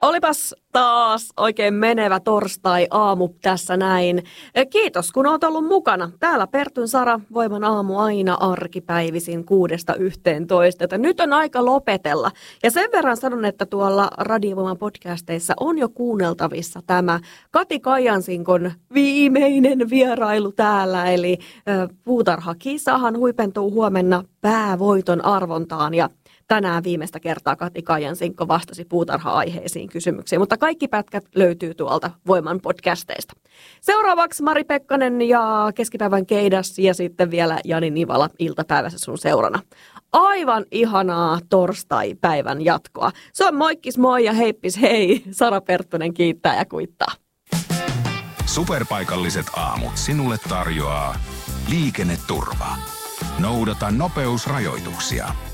Olipas taas oikein menevä torstai-aamu tässä näin. Kiitos, kun olet ollut mukana. Täällä Pertun Sara, Voiman aamu aina arkipäivisin 6–11. Että nyt on aika lopetella. Ja sen verran sanon, että tuolla Radio Voiman podcasteissa on jo kuunneltavissa tämä Kati Kajansinkon viimeinen vierailu täällä. Eli puutarhakisahan huipentuu huomenna päävoiton arvontaan ja tänään viimeistä kertaa Kati Kajansinkko vastasi puutarha-aiheisiin kysymyksiin, mutta kaikki pätkät löytyy tuolta Voiman podcasteista. Seuraavaksi Mari Pekkanen ja keskipäivän Keidas ja sitten vielä Jani Nivala iltapäivässä sun seurana. Aivan ihanaa torstai-päivän jatkoa. Se on moikkis moi ja heippis hei. Sara Perttunen kiittää ja kuittaa. Superpaikalliset aamut sinulle tarjoaa Liikenneturva. Noudata nopeusrajoituksia.